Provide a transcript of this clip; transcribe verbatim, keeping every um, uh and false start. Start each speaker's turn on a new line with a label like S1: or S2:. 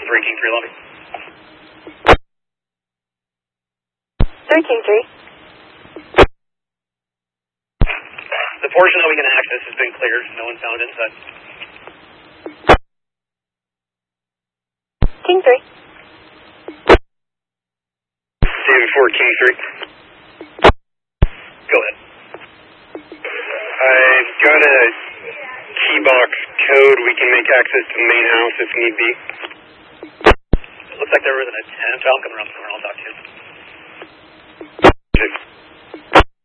S1: three, King three lobby.
S2: three, King three.
S1: The portion that we can access has been cleared. No one found inside.
S2: King three.
S1: David four, King three. Go ahead.
S3: I've got a key box code. We can make access to the main house if need be.
S1: It looks like there was an attempt. I'll come around the corner. I'll talk to you.
S3: Just